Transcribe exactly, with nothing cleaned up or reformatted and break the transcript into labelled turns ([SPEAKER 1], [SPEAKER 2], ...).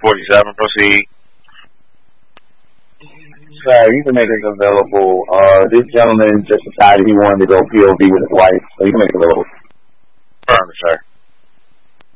[SPEAKER 1] forty-seven, proceed.
[SPEAKER 2] Right, you can make it available. Uh, this gentleman just decided he wanted to go P O V with his wife, so you can make it available.